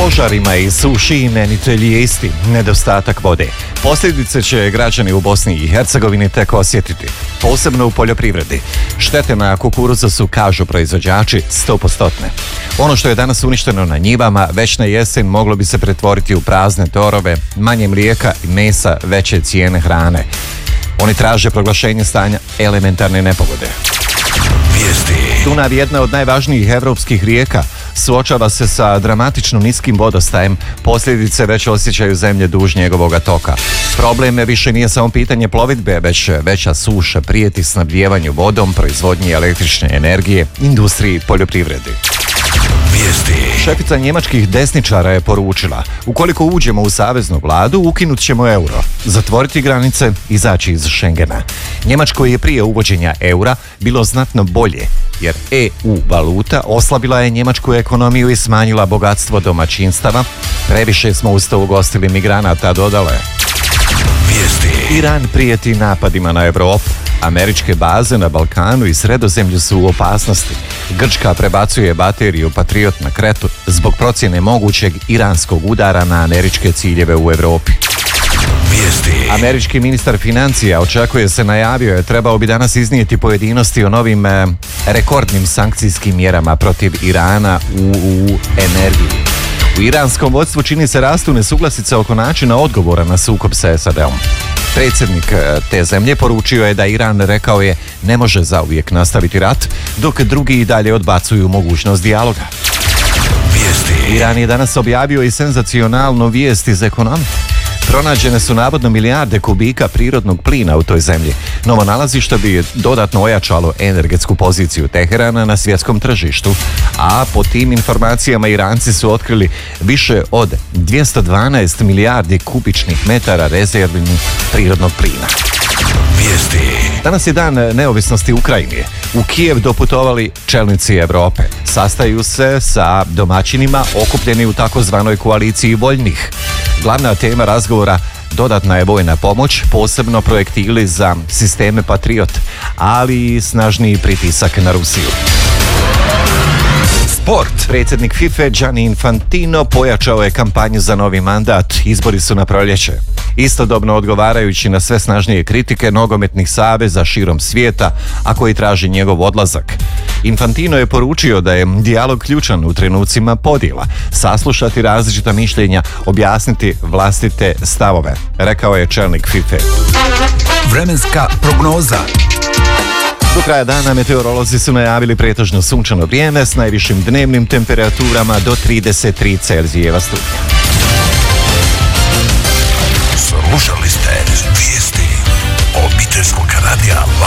Požarima i suši imenitelj je isti, nedostatak vode. Posljedice će građani u Bosni i Hercegovini tek osjetiti, posebno u poljoprivredi. Štete na kukuruzu su, kažu proizvođači, 100%. Ono što je danas uništeno na njivama, već na jesen moglo bi se pretvoriti u prazne torove, manje mlijeka i mesa, veće cijene hrane. Oni traže proglašenje stanja elementarne nepogode. Dunav, jedna od najvažnijih evropskih rijeka, suočava se sa dramatično niskim vodostajem. Posljedice već osjećaju zemlje duž njegovoga toka. Problem više nije samo pitanje plovidbe, već veća suša prijeti snabdijevanju vodom, proizvodnji električne energije, industriji i poljoprivredi. Šefica njemačkih desničara je poručila: ukoliko uđemo u saveznu vladu, ukinut ćemo euro, zatvoriti granice, izaći iz Schengena. Njemačkoj je prije uvođenja eura bilo znatno bolje, jer EU valuta oslabila je njemačku ekonomiju i smanjila bogatstvo domaćinstava. Previše smo uz to ugostili migranata, dodala je. Iran prijeti napadima na Europu. Američke baze na Balkanu i Sredozemlju su u opasnosti. Grčka prebacuje bateriju Patriot na Kretu zbog procjene mogućeg iranskog udara na američke ciljeve u Europi. Američki ministar financija, očekuje se, najavio je, trebao bi danas iznijeti novim rekordnim sankcijskim mjerama protiv Irana u energiji. U iranskom vodstvu čini se rastu nesuglasice oko načina odgovora na sukob sa SAD-om. Predsjednik te zemlje poručio je da Iran, rekao je, ne može zauvijek nastaviti rat, dok drugi i dalje odbacuju mogućnost dijaloga. Iran je danas objavio i senzacionalnu vijest iz ekonomije. Pronađene su navodno milijarde kubika prirodnog plina u toj zemlji. Novo nalazište bi dodatno ojačalo energetsku poziciju Teherana na svjetskom tržištu, a po tim informacijama Iranci su otkrili više od 212 milijardi kubičnih metara rezervnih prirodnog plina. Danas je dan neovisnosti Ukrajine. U Kijev doputovali čelnici Europe. Sastaju se sa domaćinima okupljeni u takozvanoj koaliciji voljnih. Glavna tema razgovora dodatna je vojna pomoć, posebno projektili za sisteme Patriot, ali i snažniji pritisak na Rusiju. Sport. Predsjednik FIFA Gianni Infantino pojačao je kampanju za novi mandat. Izbori su na proljeće. Istodobno odgovarajući na sve snažnije kritike nogometnih saveza širom svijeta, a koji traži njegov odlazak. Infantino je poručio da je dijalog ključan u trenucima podjela, saslušati različita mišljenja, objasniti vlastite stavove, rekao je čelnik FIFA. Vremenska prognoza. Do kraja dana meteorolozi su najavili pretežno sunčano vrijeme s najvišim dnevnim temperaturama do 33 Celzijeva stupnja.